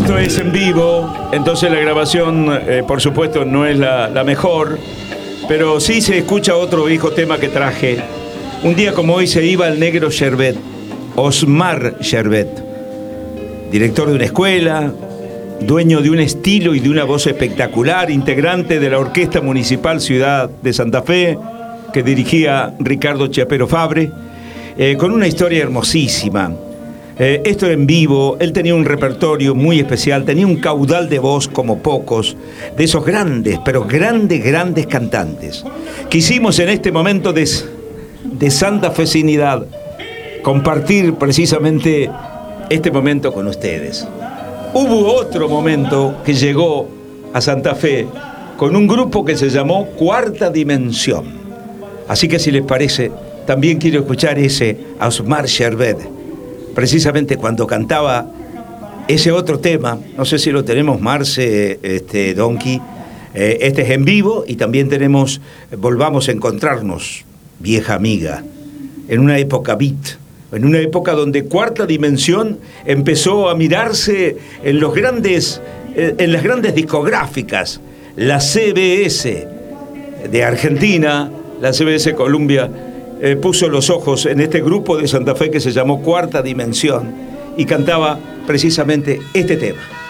esto es en vivo, entonces la grabación, por supuesto, no es la mejor, pero sí se escucha otro viejo tema que traje. Un día como hoy se iba el negro Sherbet, Osmar Sherbet, director de una escuela, dueño de un estilo y de una voz espectacular, integrante de la Orquesta Municipal Ciudad de Santa Fe, que dirigía Ricardo Chiapero Fabre, con una historia hermosísima. Esto era en vivo, él tenía un repertorio muy especial, tenía un caudal de voz como pocos, de esos grandes, pero grandes cantantes. Quisimos en este momento de santafesinidad compartir precisamente este momento con ustedes. Hubo otro momento que llegó a Santa Fe con un grupo que se llamó Cuarta Dimensión. Así que si les parece, también quiero escuchar ese Osmar Sherbet, precisamente cuando cantaba ese otro tema. No sé si lo tenemos, Marce, Donkey. Este es en vivo y también tenemos Volvamos a encontrarnos, vieja amiga, en una época beat, en una época donde Cuarta Dimensión empezó a mirarse en las grandes discográficas, la CBS de Argentina, la CBS Columbia, puso los ojos en este grupo de Santa Fe que se llamó Cuarta Dimensión y cantaba precisamente este tema.